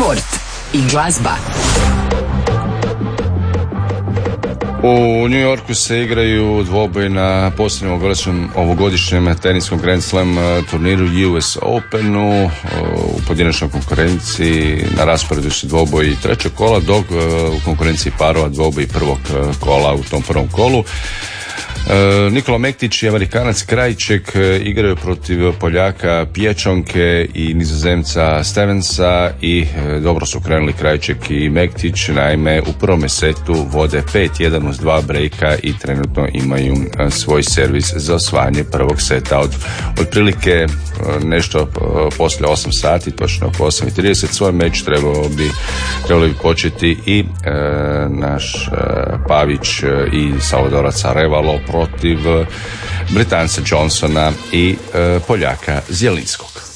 sport i glazba. U New Yorku se igraju dvoboj na posljednjem ovogodišnjem teniskom Grand Slam turniru US Openu. U pojedinačnoj konkurenciji na rasporedu su dvoboj trećeg kola, dok u konkurenciji parova dvoboj prvog kola u tom prvom kolu. Nikola Mektić i Amerikanac Krajček igraju protiv Poljaka Pječonke i Nizozemca Stevensa i dobro su krenuli Krajček i Mektić, naime u prvom setu vode 5-1 uz 2 brejka i trenutno imaju svoj servis za osvajanje prvog seta. Otprilike nešto poslije 8 sati, točno oko 8:30 svoj meč trebali bi početi i naš Pavić i Salvadorac Arevalo protiv Britanca Johnsona i Poljaka Zjelinskog.